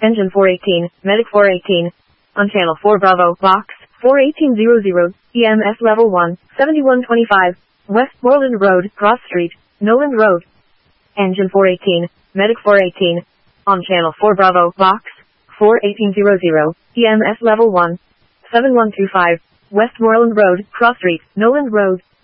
Engine 418, Medic 418. On Channel 4 Bravo, Box 41800, EMS Level 1, 7125, Westmoreland Road, Cross Street, Noland Road. Engine 418, Medic 418. On Channel 4 Bravo, Box 41800, EMS Level 1, 7125, Westmoreland Road, Cross Street, Noland Road.